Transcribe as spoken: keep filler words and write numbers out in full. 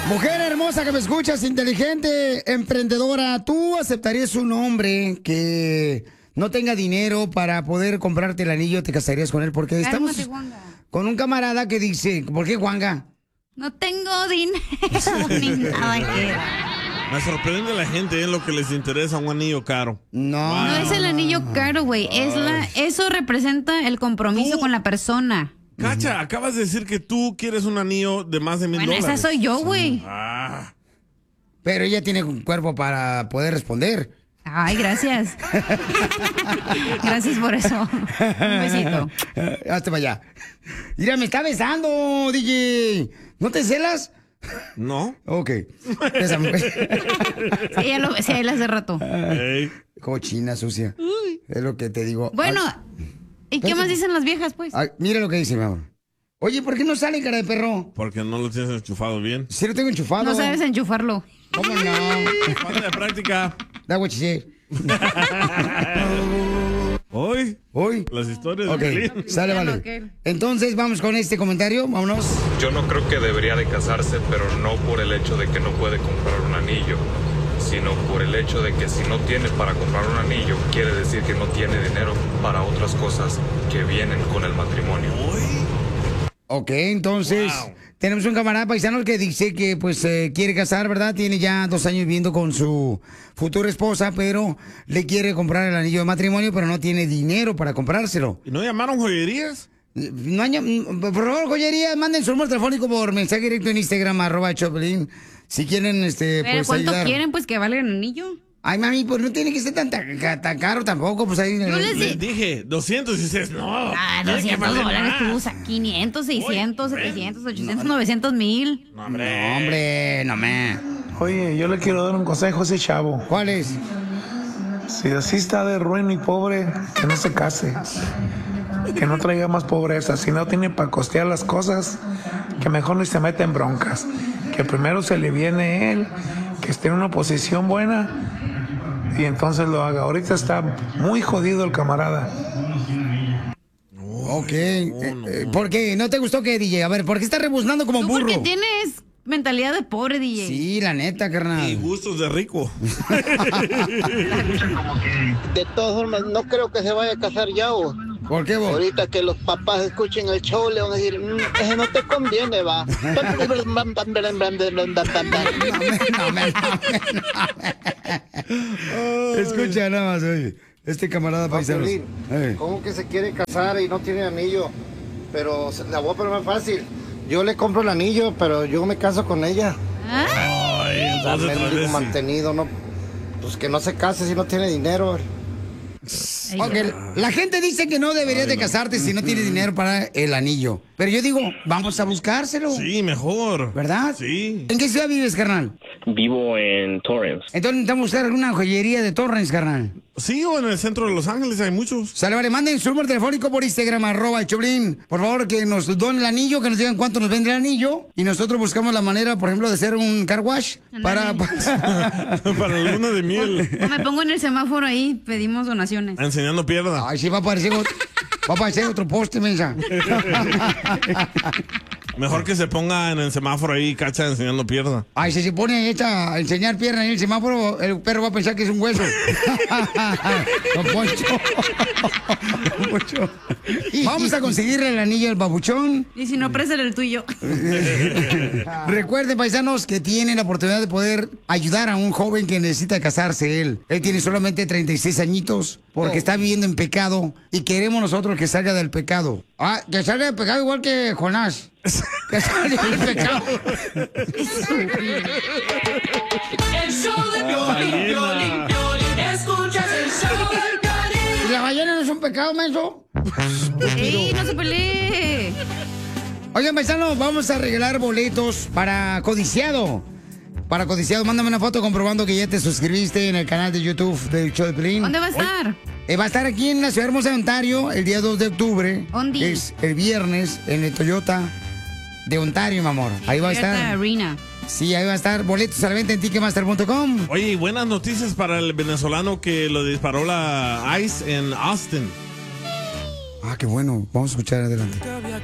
Mujer hermosa que me escuchas, inteligente, emprendedora, ¿tú aceptarías un hombre que no tenga dinero para poder comprarte el anillo? ¿Te casarías con él? Porque estamos Cálmate, Juanga. con un camarada que dice, ¿por qué, Juanga? No tengo dinero ni nada que ver. Me sorprende la gente en lo que les interesa un anillo caro. No. Wow. No es el anillo caro, güey. Es la, eso representa el compromiso Tú- con la persona. Cacha, acabas de decir que tú quieres un anillo de más de mil Bueno, dólares. esa soy yo, güey. Ah, Pero ella tiene un cuerpo para poder responder. Ay, gracias. Gracias por eso. Un besito. Hazte para allá. Mira, me está besando, D J. ¿No te celas? no. Ok. Bésame. Sí, ya lo besé a él hace rato. Ey. Cochina sucia. Es lo que te digo. Bueno, Ay, ¿y qué más dicen las viejas, pues? ay, mira lo que dice, mi amor. Oye, ¿por qué no sale, cara de perro? Porque no lo tienes enchufado bien. Si lo tengo enchufado. No sabes enchufarlo. ¿Cómo no? Falta de práctica. Da what you say. Hoy, Hoy. las historias Ok, de Piolín. sale, Ya vale. no, ok. Entonces, vamos con este comentario. Vámonos. Yo no creo que debería de casarse, pero no por el hecho de que no puede comprar un anillo, sino por el hecho de que si no tiene para comprar un anillo, quiere decir que no tiene dinero para otras cosas que vienen con el matrimonio. Ok, entonces, Wow. tenemos un camarada paisano que dice que pues eh, quiere casar, ¿verdad? Tiene ya dos años viviendo con su futura esposa, pero le quiere comprar el anillo de matrimonio, pero no tiene dinero para comprárselo. ¿Y no llamaron joyerías? No haya- por favor, joyería, manden su número telefónico por mensaje directo en Instagram, arroba Choplin. Si quieren, este, Pero pues ¿cuánto ayudar. quieren, pues, que valga el anillo? Ay, mami, pues no tiene que ser tan, tan, tan caro tampoco, pues ahí... Yo les Les di- dije doscientos y dices, no. Ah, tiene que doscientos valer dólares más. tú, usa quinientos, seiscientos, Oye, setecientos, ochocientos, novecientos mil. No, hombre. No, hombre, no me... Oye, yo le quiero dar un consejo a ese chavo. ¿Cuál es? Si así está de ruin y pobre, que no se case. Que no traiga más pobreza. Si no tiene para costear las cosas, que mejor no se meta en broncas. Que primero se le viene él, que esté en una posición buena y entonces lo haga. Ahorita está muy jodido el camarada. Ok, eh, eh, ¿por qué? ¿No te gustó qué, D J? A ver, ¿por qué estás rebuznando como Tú burro? porque tienes mentalidad de pobre, D J. Sí, la neta, Y carnal. gustos de rico. De todas formas, no creo que se vaya a casar ya. O ¿Por qué vos? ahorita que los papás escuchen el show, le van a decir, "Mm, ese no te conviene, va." No me, no me, no me. Escucha nada más, oye. Este camarada paisano. Piolín, Eh. ¿cómo que se quiere casar y no tiene anillo? Pero se- la voy a poner más fácil. Yo le compro el anillo, pero yo me caso con ella. Ay, O sea, entonces mendigo otra vez sí. mantenido, no. Pues que no se case si no tiene dinero. Ay, Ok, la gente dice que no deberías de casarte si no tienes dinero para el anillo. Pero yo digo, vamos a buscárselo. Sí, mejor. ¿Verdad? Sí. ¿En qué ciudad vives, carnal? Vivo en Torrance. Entonces necesitamos buscar alguna joyería de Torrens, carnal. Sí, o en el centro de Los Ángeles hay muchos. Sale, vale, manden su número telefónico por Instagram, arroba el Choplin. Por favor, que nos donen el anillo, que nos digan cuánto nos vende el anillo. Y nosotros buscamos la manera, por ejemplo, de hacer un car wash para... Para la luna de miel. O me pongo en el semáforo ahí, pedimos donaciones. Enseñando pierna. Ay, sí, va a aparecer, ot- va a aparecer otro poste, mensa. Mejor que se ponga en el semáforo ahí, cacha, enseñando pierna. Ay, si se pone esta a enseñar pierna en el semáforo, el perro va a pensar que es un hueso. Don Poncho. Don Poncho. Vamos a conseguirle el anillo al babuchón. Y si no, préstale el tuyo. Recuerden, paisanos, que tienen la oportunidad de poder ayudar a un joven que necesita casarse él. Él tiene solamente treinta y seis añitos porque está viviendo en pecado y queremos nosotros que salga del pecado. Ah, que salga del pecado igual que Jonás. Que salga del pecado. El show de Piolín, Piolín, Piolín. Escuchas el show de Piolín. ¿Y la ballena no es un pecado, menso? ¡Ey, no se pelee! Oigan, paisanos, vamos a regalar boletos para Codiciado. Para Codiciado, mándame una foto comprobando que ya te suscribiste en el canal de YouTube del show de Piolín. ¿Dónde va a estar? Eh, va a estar aquí en la ciudad hermosa de Ontario el día dos de octubre. ¿Dónde? Que es el viernes en el Toyota de Ontario, mi amor. Ahí va a Toyota estar. Arena. Sí, ahí va a estar. Boletos a la venta en ticketmaster punto com. Oye, y buenas noticias para el venezolano que lo disparó la ICE en Austin. Ah, qué bueno. Vamos a escuchar adelante. Nunca había